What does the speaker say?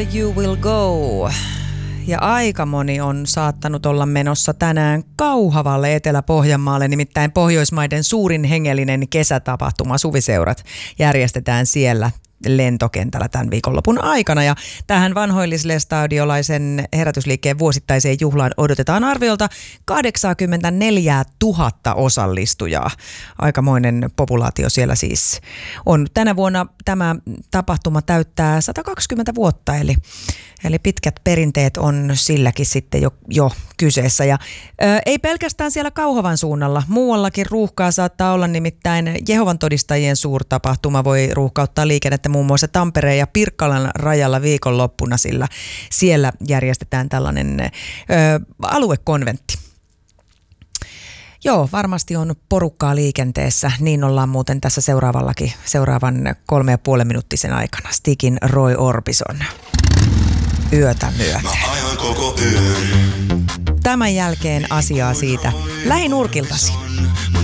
Where You Will Go. Ja aika moni on saattanut olla menossa tänään Kauhavalle Etelä-Pohjanmaalle, nimittäin Pohjoismaiden suurin hengellinen kesätapahtuma Suviseurat järjestetään siellä lentokentällä tämän viikonlopun aikana. Ja tähän vanhoillislestadiolaisen herätysliikkeen vuosittaiseen juhlaan odotetaan arviolta 84 000 osallistujaa. Aikamoinen populaatio siellä siis on. Tänä vuonna tämä tapahtuma täyttää 120 vuotta, eli pitkät perinteet on silläkin sitten jo kyseessä. Ja ei pelkästään siellä Kauhavan suunnalla, muuallakin ruuhkaa saattaa olla, nimittäin Jehovan todistajien suurtapahtuma voi ruuhkauttaa liikennettä muun muassa Tampereen ja Pirkkalan rajalla viikonloppuna, sillä siellä järjestetään tällainen aluekonventti. Joo, varmasti on porukkaa liikenteessä. Niin ollaan muuten tässä seuraavan 3,5 minuuttisen aikana. Stigin Roy Orbison. Yötä myöten. Tämän jälkeen asiaa siitä lähinurkiltasi.